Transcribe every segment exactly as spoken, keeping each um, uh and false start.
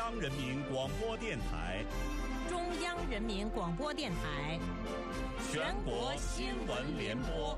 央人民广播电台， 中央人民广播电台， 全国新闻联播。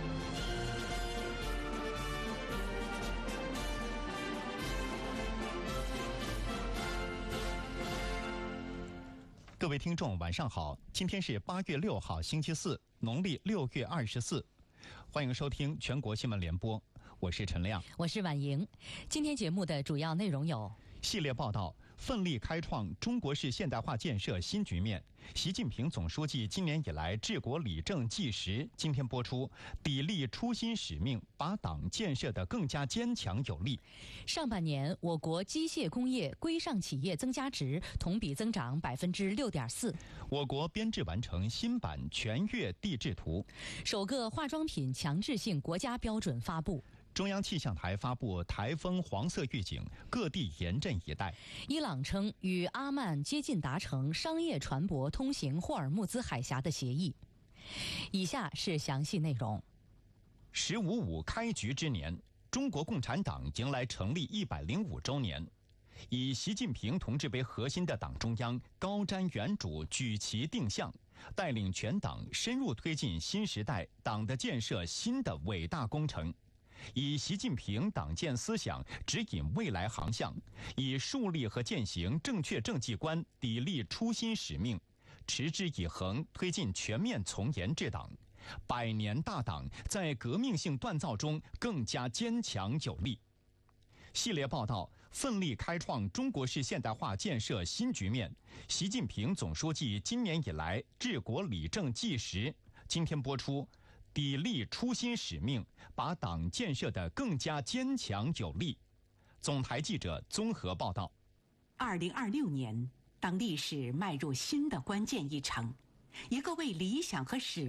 各位听众，晚上好！今天是八月六号，星期四，农历六月二十四。欢迎收听全国新闻联播，我是陈亮， 我是婉莹。今天节目的主要内容有： 系列报道，奋力开创中国式现代化建设新局面。习近平总书记今年以来治国理政纪实。今天播出，砥砺初心使命，把党建设得更加坚强有力。 上半年，我国机械工业规上企业增加值同比增长百分之六点四。 我国编制完成新版全粤地质图。 首个化妆品强制性国家标准发布。 中央气象台发布台风黄色预警，各地严阵以待。 伊朗称与阿曼接近达成商业船舶通行霍尔木兹海峡的协议。以下是详细内容。 十五五开局之年，中国共产党迎来成立一百零五周年。以习近平同志为核心的党中央高瞻远瞩，举旗定向，带领全党深入推进新时代党的建设新的伟大工程。以习近平党建思想指引未来航向，以树立和践行正确政绩观，砥砺初心使命，持之以恒推进全面从严治党，百年大党在革命性锻造中更加坚强有力。系列报道，奋力开创中国式现代化建设新局面。习近平总书记今年以来治国理政纪实。今天播出，砥砺初心使命，把党建设得更加坚强有力。总台记者综合报道。 二零二六年，当历史迈入新的关键一程，一个为理想和使